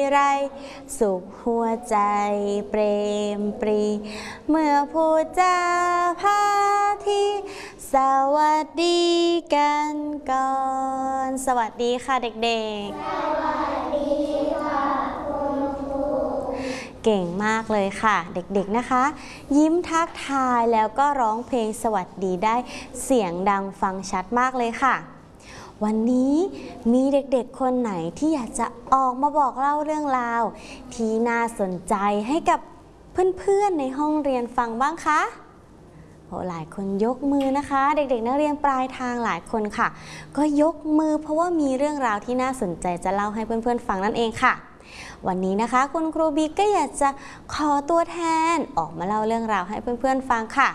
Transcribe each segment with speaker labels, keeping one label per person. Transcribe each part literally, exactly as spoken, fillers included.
Speaker 1: ไรสุขหัวใจเปรมปรีเมื่อพูดจาพาทีสวัสดีกันก่อนสวัสดีค่ะเด็กๆสวัสดีค่ะคุณครูเก่งมากเลยค่ะเด็กๆนะคะยิ้มทักทายแล้วก็ร้องเพลงสวัสดีได้เสียงดังฟังชัดมากเลยค่ะวันนี้มีเด็กๆคนไหนที่อยากจะออกมาบอกเล่าเรื่องราวที่น่าสนใจให้กับเพื่อนๆในห้องเรียนฟังบ้างคะโอ้หลายคนยกมือนะคะเด็กๆนักเรียนปลายทางหลายคนค่ะก็ยกมือเพราะว่ามีเรื่องราวที่น่าสนใจจะเล่าให้เพื่อนๆฟังนั่นเองค่ะวันนี้นะคะคุณครูบีก็อยากจะขอตัวแทนออกมาเล่าเรื่องราวให้เพื่อนๆฟังค่ะ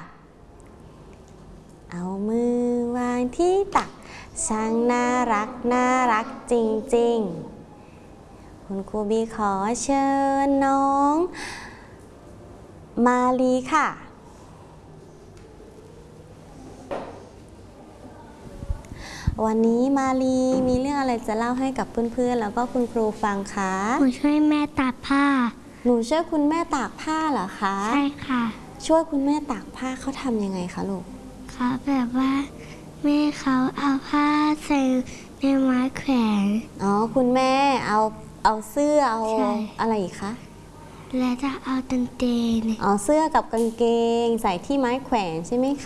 Speaker 1: เอามือวางที่ตักช่างน่ารักน่ารักจริงๆคุณครูบีขอเชิญน้องมาลีค่ะวันนี้มาลีมีเรื่องอะไรจะเล่าให้กับเพื่อนๆแล้วก็คุณครูฟังคะ
Speaker 2: หนูช่วยแม่ตากผ้า
Speaker 1: หนูช่วยคุณแม่ตากผ้าเหรอคะ
Speaker 2: ใช่ค่ะ
Speaker 1: ช่วยคุณแม่ตากผ้าเขาทำยังไงคะลูก
Speaker 2: เขาแบบว่าแม่เขาเอาผ้าใส่ในไม้แขวน
Speaker 1: อ๋อคุณแม่เอาเอาเสื้อเอาอะไรอีกคะ
Speaker 2: และจะเอากางเกง
Speaker 1: อ๋อเสื้อกับกางเกงใส่ที่ไม้แขวนใช่ไหมค